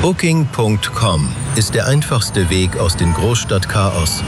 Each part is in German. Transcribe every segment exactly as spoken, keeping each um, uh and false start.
Booking Punkt com ist der einfachste Weg aus dem Großstadtchaos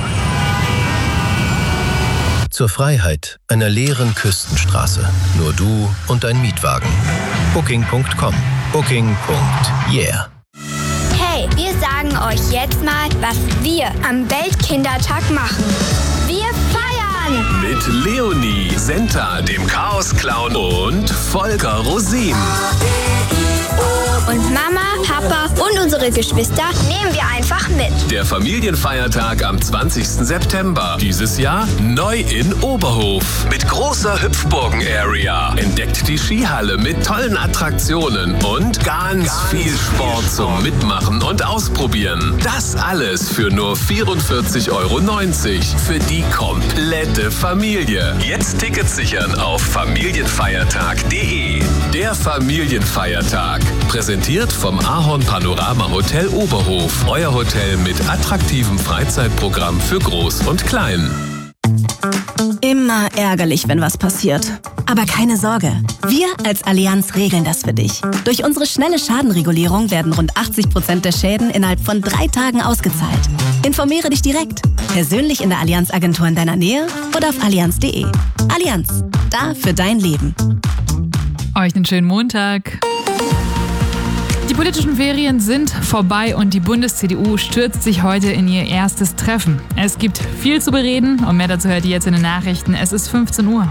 zur Freiheit einer leeren Küstenstraße. Nur du und dein Mietwagen. Booking Punkt com. Booking. Yeah. Hey, wir sagen euch jetzt mal, was wir am Weltkindertag machen. Wir feiern! Mit Leonie, Senta, dem Chaos-Clown und Volker Rosin. Und Mama, Papa und unsere Geschwister nehmen wir einfach mit. Der Familienfeiertag am zwanzigsten September. Dieses Jahr neu in Oberhof. Mit großer Hüpfburgen-Area. Entdeckt die Skihalle mit tollen Attraktionen und ganz viel Sport zum Mitmachen und Ausprobieren. Das alles für nur vierundvierzig Euro neunzig für die komplette Familie. Jetzt Tickets sichern auf familienfeiertag punkt de. Der Familienfeiertag. Präsentiert vom Ahorn Panorama Hotel Oberhof. Euer Hotel mit attraktivem Freizeitprogramm für Groß und Klein. Immer ärgerlich, wenn was passiert. Aber keine Sorge, wir als Allianz regeln das für dich. Durch unsere schnelle Schadenregulierung werden rund achtzig Prozent der Schäden innerhalb von drei Tagen ausgezahlt. Informiere dich direkt, persönlich in der Allianz-Agentur in deiner Nähe oder auf allianz punkt de. Allianz, da für dein Leben. Euch einen schönen Montag. Die politischen Ferien sind vorbei und die Bundes-C D U stürzt sich heute in ihr erstes Treffen. Es gibt viel zu bereden und mehr dazu hört ihr jetzt in den Nachrichten. Es ist fünfzehn Uhr.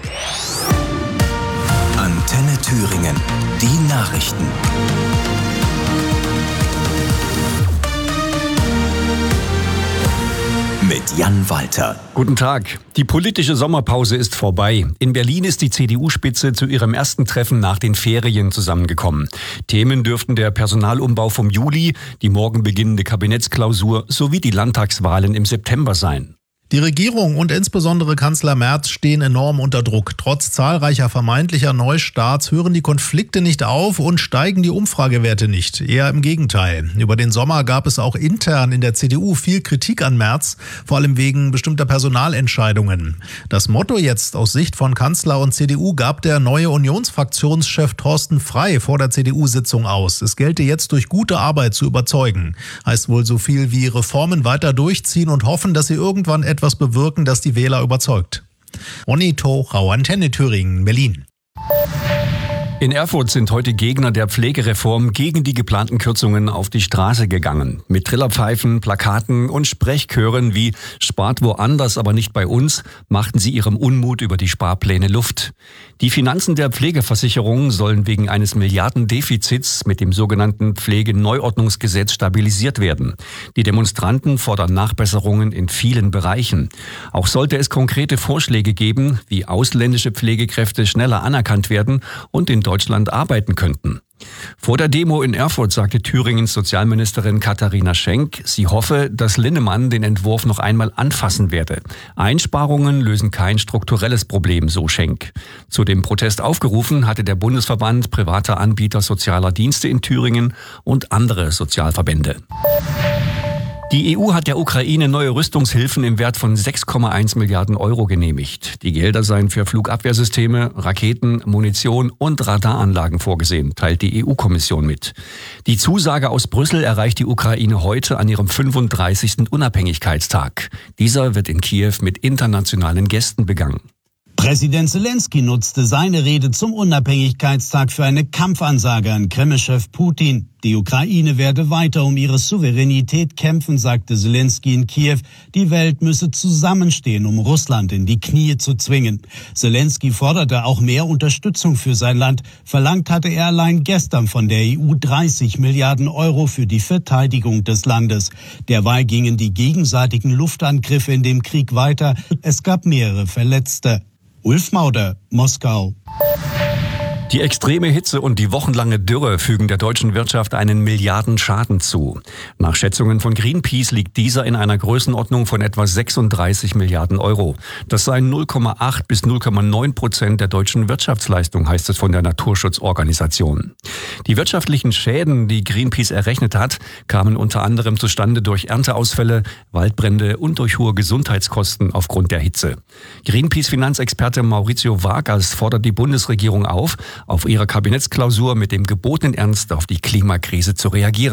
Antenne Thüringen, die Nachrichten. Mit Jan Walter. Guten Tag. Die politische Sommerpause ist vorbei. In Berlin ist die C D U-Spitze zu ihrem ersten Treffen nach den Ferien zusammengekommen. Themen dürften der Personalumbau vom Juli, die morgen beginnende Kabinettsklausur sowie die Landtagswahlen im September sein. Die Regierung und insbesondere Kanzler Merz stehen enorm unter Druck. Trotz zahlreicher vermeintlicher Neustarts hören die Konflikte nicht auf und steigen die Umfragewerte nicht. Eher im Gegenteil. Über den Sommer gab es auch intern in der C D U viel Kritik an Merz, vor allem wegen bestimmter Personalentscheidungen. Das Motto jetzt aus Sicht von Kanzler und C D U gab der neue Unionsfraktionschef Thorsten Frey vor der C D U-Sitzung aus. Es gelte jetzt durch gute Arbeit zu überzeugen. Heißt wohl so viel wie Reformen weiter durchziehen und hoffen, dass sie irgendwann etwas bewirken, das die Wähler überzeugt. Ronny Tochau, Antenne Thüringen, Berlin. In Erfurt sind heute Gegner der Pflegereform gegen die geplanten Kürzungen auf die Straße gegangen. Mit Trillerpfeifen, Plakaten und Sprechchören wie "Spart woanders, aber nicht bei uns" machten sie ihrem Unmut über die Sparpläne Luft. Die Finanzen der Pflegeversicherung sollen wegen eines Milliardendefizits mit dem sogenannten Pflegeneuordnungsgesetz stabilisiert werden. Die Demonstranten fordern Nachbesserungen in vielen Bereichen. Auch sollte es konkrete Vorschläge geben, wie ausländische Pflegekräfte schneller anerkannt werden und in Deutschland arbeiten könnten. Vor der Demo in Erfurt sagte Thüringens Sozialministerin Katharina Schenk, sie hoffe, dass Linnemann den Entwurf noch einmal anfassen werde. Einsparungen lösen kein strukturelles Problem, so Schenk. Zu dem Protest aufgerufen hatte der Bundesverband privater Anbieter sozialer Dienste in Thüringen und andere Sozialverbände. Die E U hat der Ukraine neue Rüstungshilfen im Wert von sechs Komma eins Milliarden Euro genehmigt. Die Gelder seien für Flugabwehrsysteme, Raketen, Munition und Radaranlagen vorgesehen, teilt die E U-Kommission mit. Die Zusage aus Brüssel erreicht die Ukraine heute an ihrem fünfunddreißigsten Unabhängigkeitstag. Dieser wird in Kiew mit internationalen Gästen begangen. Präsident Zelensky nutzte seine Rede zum Unabhängigkeitstag für eine Kampfansage an Kreml-Chef Putin. Die Ukraine werde weiter um ihre Souveränität kämpfen, sagte Zelensky in Kiew. Die Welt müsse zusammenstehen, um Russland in die Knie zu zwingen. Zelensky forderte auch mehr Unterstützung für sein Land. Verlangt hatte er allein gestern von der E U dreißig Milliarden Euro für die Verteidigung des Landes. Derweil gingen die gegenseitigen Luftangriffe in dem Krieg weiter. Es gab mehrere Verletzte. Ulf Mauder, Moskau. Die extreme Hitze und die wochenlange Dürre fügen der deutschen Wirtschaft einen Milliardenschaden zu. Nach Schätzungen von Greenpeace liegt dieser in einer Größenordnung von etwa sechsunddreißig Milliarden Euro. Das seien null Komma acht bis null Komma neun Prozent der deutschen Wirtschaftsleistung, heißt es von der Naturschutzorganisation. Die wirtschaftlichen Schäden, die Greenpeace errechnet hat, kamen unter anderem zustande durch Ernteausfälle, Waldbrände und durch hohe Gesundheitskosten aufgrund der Hitze. Greenpeace-Finanzexperte Maurizio Vargas fordert die Bundesregierung auf, auf ihrer Kabinettsklausur mit dem gebotenen Ernst auf die Klimakrise zu reagieren.